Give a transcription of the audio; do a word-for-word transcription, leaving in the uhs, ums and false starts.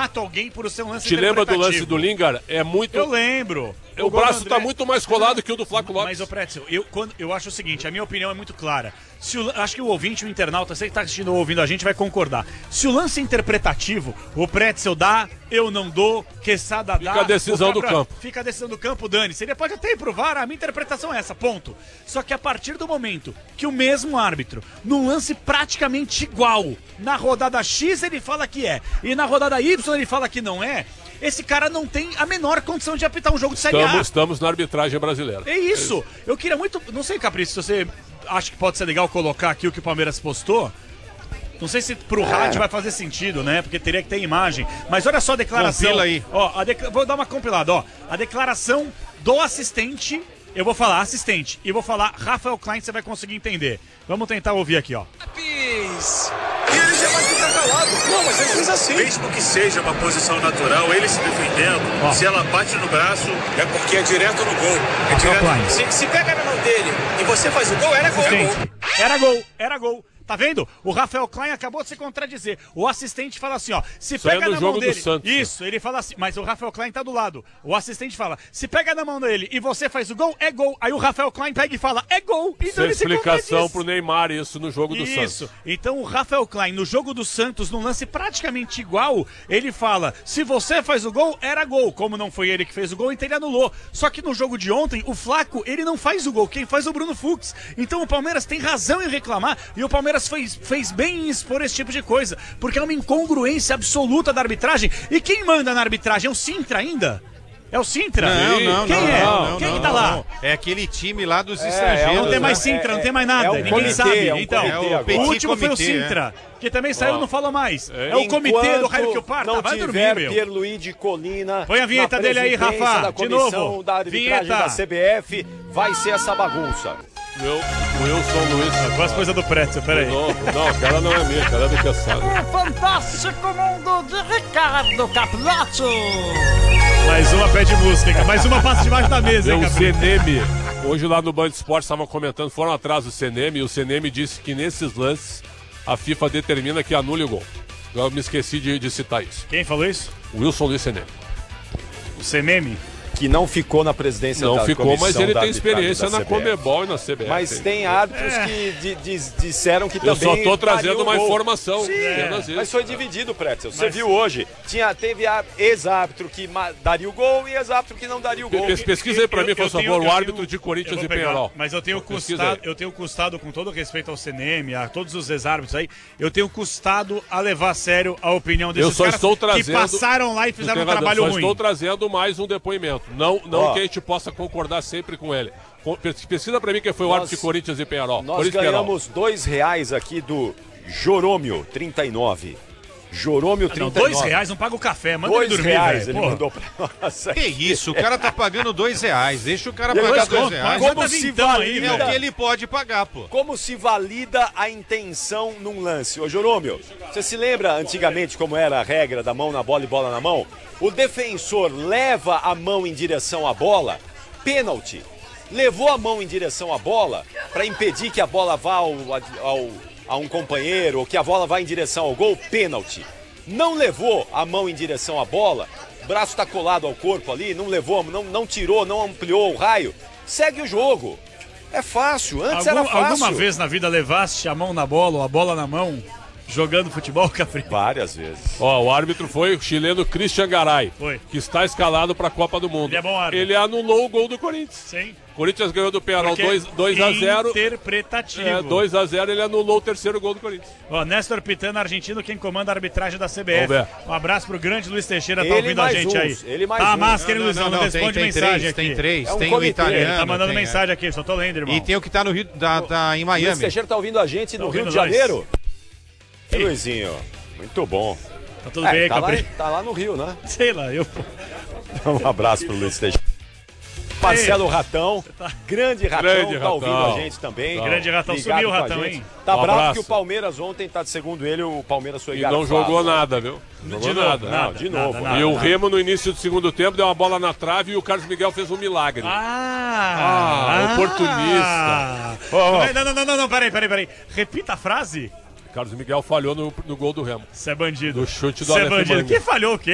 mato alguém por ser um lance Te lembra do lance do Lingard? É muito... Eu lembro. O, o braço André... tá muito mais colado que o do Flaco Lopes. Mas, ô Pretzel, eu, quando, eu acho o seguinte, a minha opinião é muito clara. Se o, acho que o ouvinte, o internauta, você que tá assistindo ou ouvindo a gente vai concordar. Se o lance é interpretativo, o Pretzel dá, eu não dou, Quesada dá... Fica a decisão do campo. Fica a decisão do campo, dane-se. Ele pode até ir pro V A R, a minha interpretação é essa, ponto. Só que a partir do momento que o mesmo árbitro, num lance praticamente igual, na rodada X ele fala que é, e na rodada Y ele fala que não é, esse cara não tem a menor condição de apitar um jogo de Série A. Estamos, estamos na arbitragem brasileira. É isso. Eu queria muito... Não sei, Capricho, se você acha que pode ser legal colocar aqui o que o Palmeiras postou. Não sei se pro rádio vai fazer sentido, né? Porque teria que ter imagem. Mas olha só a declaração. Compila aí. Ó, a de... Vou dar uma compilada, ó. A declaração do assistente... Eu vou falar assistente e vou falar Rafael Klein, você vai conseguir entender. Vamos tentar ouvir aqui, ó. E ele já vai ficar calado. Não, mas ele fez assim. Mesmo que seja uma posição natural, ele se defendendo, ó. Se ela bate no braço, é porque é direto no gol. É direto... se, se pega na mão dele e você faz o gol, era gol. Era gol, era gol. Tá vendo? O Rafael Klein acabou de se contradizer. O assistente fala assim, ó, se Isso pega é no na jogo mão dele. Do Santos, isso, ele fala assim, mas o Rafael Klein tá do lado. O assistente fala, se pega na mão dele e você faz o gol, é gol. Aí o Rafael Klein pega e fala, é gol. Então Sem ele explicação se pro Neymar isso no jogo do isso. Santos. Isso. Então o Rafael Klein, no jogo do Santos, num lance praticamente igual, ele fala, se você faz o gol, era gol. Como não foi ele que fez o gol, então ele anulou. Só que no jogo de ontem, o Flaco, ele não faz o gol. Quem faz é o Bruno Fux. Então o Palmeiras tem razão em reclamar e o Palmeiras fez, fez bem em expor esse tipo de coisa, porque é uma incongruência absoluta da arbitragem. E quem manda na arbitragem? É o Sintra ainda? É o Sintra? Não, não, Quem não, é? não, não, Quem não, tá não, lá? não. É aquele time lá dos é, estrangeiros. Não tem mais né? Sintra, é, não tem mais nada. é um Ninguém comitê, sabe. é um então, comitê o, agora. último foi o comitê, Sintra, é. que também saiu e não falou mais. É, é o Enquanto comitê do raio que o parta. não Vai tiver dormir, meu. Pierluigi Colina. Põe a vinheta na dele aí, presidência Rafa, da de comissão novo. da arbitragem Vinheta. da C B F, vai ser essa bagunça. Meu, o Wilson Luiz. Quase coisa do Pretzel, peraí. Não, não, aquela não é minha, aquela é do Quesada. O fantástico mundo de Ricardo Capriato. Mais uma pede música, mais uma passa debaixo da mesa, hein, O Capricho? Ceneme, hoje lá no Band Esporte estavam comentando, foram atrás do Ceneme e o Ceneme disse que nesses lances a FIFA determina que anule o gol. Eu me esqueci de, de citar isso. Quem falou isso? O Wilson Luiz Ceneme. O Ceneme? Que não ficou na presidência Não da ficou, comissão mas ele da tem arbitragem experiência da na C B F. Comebol e na C B F. Mas tem árbitros É. que di- di- disseram que Eu também só tô trazendo daria o uma gol. informação. Sim, apenas isso. mas foi dividido, Pretzel. Você Mas- viu hoje. Tinha, teve a- ex-árbitro que ma- daria o gol e ex-árbitro que não daria o gol. Pes- Pesquisa aí pra Eu- mim, por eu tenho- favor, eu o árbitro tenho- de eu Corinthians vou e pegar, Penharol. Mas eu tenho Pesquisa custado, aí. eu tenho custado, com todo respeito ao C N M, a todos os ex-árbitros aí, eu tenho custado a levar a sério a opinião desses Eu só caras estou trazendo, que passaram lá e Não fizeram tem um razão, trabalho só ruim. estou trazendo mais um depoimento. Não, não Ó. que a gente possa concordar sempre com ele. Com- pes- Pesquisa pra mim quem foi o Nós- árbitro de Corinthians e Penharol. Nós Corinthians e Penharol. ganhamos dois reais aqui do Jorômio, trinta e nove. Jorômio, Não, trinta e nove. dois reais, não paga o café, manda Dois ele dormir, reais velho. ele Porra. mandou pra nós. Que isso, o cara tá pagando dois reais. Deixa o cara E pagar dois dois conto, reais. como Manda se vintão aí, valida- É o velho. que ele pode pagar, pô. Como se valida a intenção num lance? Ô, Jorômio, você se lembra antigamente como era a regra da mão na bola e bola na mão? O defensor leva a mão em direção à bola, pênalti. Levou a mão em direção à bola para impedir que a bola vá ao, ao, a um companheiro ou que a bola vá em direção ao gol, pênalti. Não levou a mão em direção à bola, o braço está colado ao corpo ali, não levou, não, não tirou, não ampliou o raio, segue o jogo. É fácil, antes Algum- era fácil. Alguma vez na vida levaste a mão na bola ou a bola na mão jogando futebol, Capricho? Várias vezes. Ó, o árbitro foi o chileno Christian Garay, Foi. que está escalado para a Copa do Mundo. Ele é bom árbitro. Ele anulou o gol do Corinthians. Sim. Corinthians ganhou do Penharol Porque dois a zero. Interpretativo. É, dois a zero, ele anulou o terceiro gol do Corinthians. Ó, Néstor Pitana, argentino, quem comanda a arbitragem da C B Vamos F. ver. Um abraço pro grande Luiz Teixeira, tá Ele ouvindo a mais gente uns, aí. ele mais Tá a uns. máscara, hein, Não, Luizão? não, Não, não, responde tem, tem mensagem três, aqui. tem três. É um tem o comitê, italiano. Ele tá mandando tem, é. mensagem aqui, só tô lendo, irmão. E tem o que tá no Rio, tá, tá em Luiz Miami. Teixeira tá ouvindo a gente no Tá Rio ouvindo de nós. Janeiro. Ih. Luizinho, muito bom. Tá tudo É, bem, tá, lá, Capricho? tá lá no Rio, né? Sei lá, eu... Um abraço pro Luiz Teixeira. Marcelo Ratão, grande Ratão, Grande tá ouvindo Ratão. a gente também. Grande Ratão, Ligado sumiu o com a Ratão, gente. hein? Tá Um bravo abraço. que o Palmeiras ontem, tá segundo ele, o Palmeiras foi E garfado. não jogou nada, viu? Jogou De novo, nada. nada, Não, de nada, novo. nada. E o Remo, no início do segundo tempo, deu uma bola na trave e o Carlos Miguel fez um milagre. Ah, Ah, oportunista. Ó, Não, não, não, não, não, peraí, peraí, peraí. Repita a frase. Carlos Miguel falhou no, no gol do Remo. Você é bandido. Do chute do Você é Aleph bandido. Manga. Que falhou o quê?